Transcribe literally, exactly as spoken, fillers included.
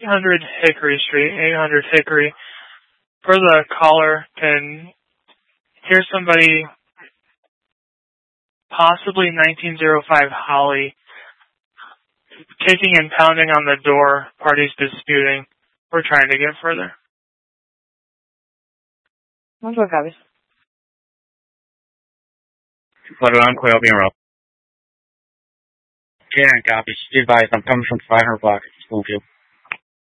eight hundred Hickory Street, eight hundred Hickory. For the caller, can hear somebody, possibly nineteen oh five Holly, kicking and pounding on the door, parties disputing. We're trying to get further. one four copies. Put it on Quail being rolled. Karen copies. Be advised, I'm coming from five hundred block. Spoonfield.